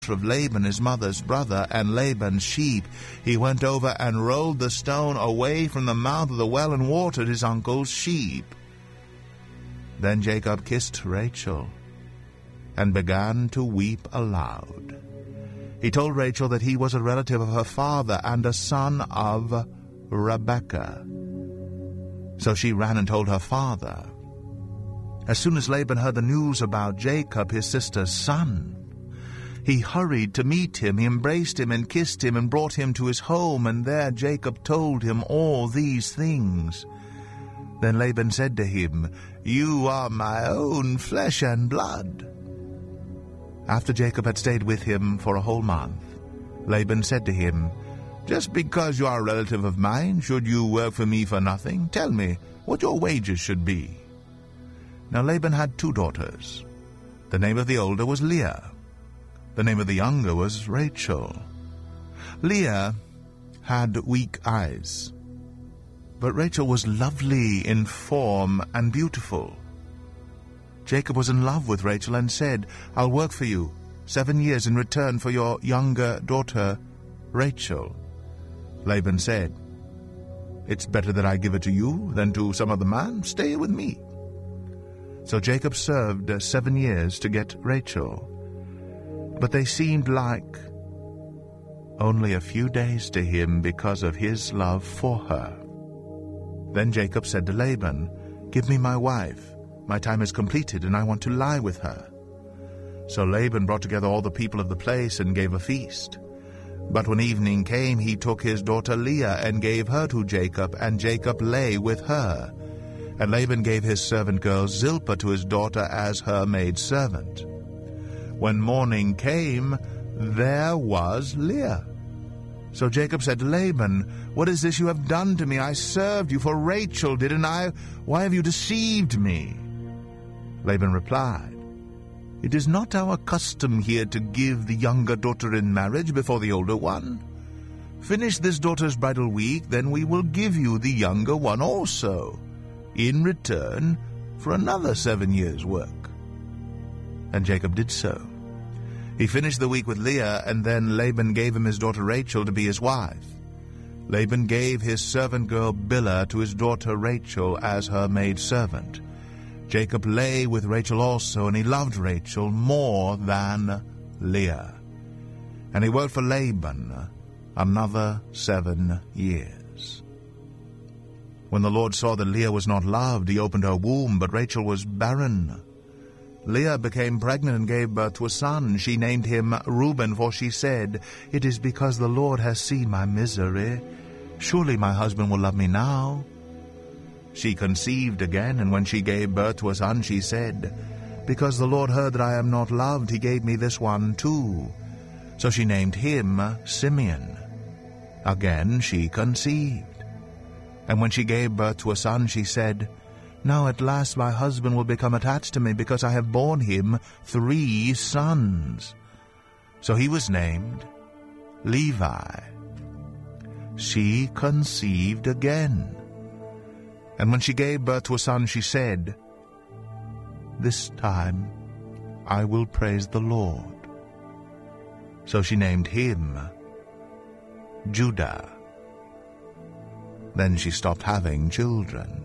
of Laban his mother's brother and Laban's sheep. He went over and rolled the stone away from the mouth of the well and watered his uncle's sheep. Then Jacob kissed Rachel and began to weep aloud. He told Rachel that he was a relative of her father and a son of Rebekah. So she ran and told her father. As soon as Laban heard the news about Jacob, his sister's son, he hurried to meet him. He embraced him and kissed him and brought him to his home, and there Jacob told him all these things. Then Laban said to him, "You are my own flesh and blood." After Jacob had stayed with him for a whole month, Laban said to him, "Just because you are a relative of mine, should you work for me for nothing? Tell me what your wages should be." Now Laban had 2 daughters. The name of the older was Leah. The name of the younger was Rachel. Leah had weak eyes, but Rachel was lovely in form and beautiful. Jacob was in love with Rachel and said, "I'll work for you 7 years in return for your younger daughter, Rachel." Laban said, "It's better that I give it to you than to some other man. Stay with me." So Jacob served 7 years to get Rachel, but they seemed like only a few days to him because of his love for her. Then Jacob said to Laban, "Give me my wife. My time is completed, and I want to lie with her." So Laban brought together all the people of the place and gave a feast. But when evening came, he took his daughter Leah and gave her to Jacob, and Jacob lay with her. And Laban gave his servant girl Zilpah to his daughter as her maidservant. When morning came, there was Leah. So Jacob said to Laban, "What is this you have done to me? I served you for Rachel, didn't I? Why have you deceived me?" Laban replied, "It is not our custom here to give the younger daughter in marriage before the older one. Finish this daughter's bridal week, then we will give you the younger one also, in return for another 7 years' work." And Jacob did so. He finished the week with Leah, and then Laban gave him his daughter Rachel to be his wife. Laban gave his servant girl Bilhah to his daughter Rachel as her maidservant. Jacob lay with Rachel also, and he loved Rachel more than Leah. And he worked for Laban another 7 years. When the Lord saw that Leah was not loved, he opened her womb, but Rachel was barren. Leah became pregnant and gave birth to a son. She named him Reuben, for she said, "It is because the Lord has seen my misery. Surely my husband will love me now." She conceived again, and when she gave birth to a son, she said, "Because the Lord heard that I am not loved, he gave me this one too." So she named him Simeon. Again she conceived. And when she gave birth to a son, she said, "Now at last my husband will become attached to me, because I have borne him 3 sons." So he was named Levi. She conceived again. And when she gave birth to a son, she said, "This time I will praise the Lord." So she named him Judah. Then she stopped having children.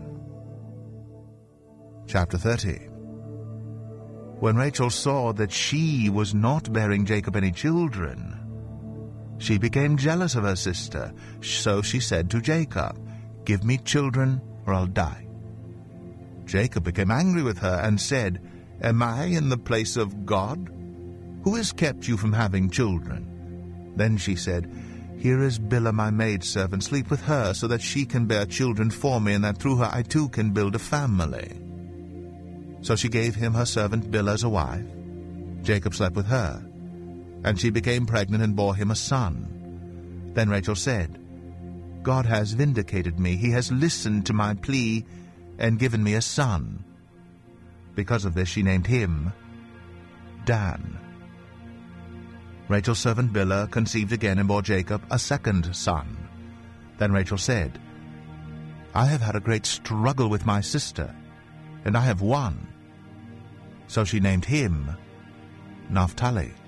Chapter 30. When Rachel saw that she was not bearing Jacob any children, she became jealous of her sister. So she said to Jacob, "Give me children, or I'll die." Jacob became angry with her and said, "Am I in the place of God? Who has kept you from having children?" Then she said, "Here is Bilhah my maidservant. Sleep with her, so that she can bear children for me, and that through her I too can build a family." So she gave him her servant Bilhah as a wife. Jacob slept with her, and she became pregnant and bore him a son. Then Rachel said, "God has vindicated me. He has listened to my plea and given me a son." Because of this she named him Dan. Rachel's servant Bilhah conceived again and bore Jacob a second son. Then Rachel said, "I have had a great struggle with my sister, and I have won." So she named him Naphtali.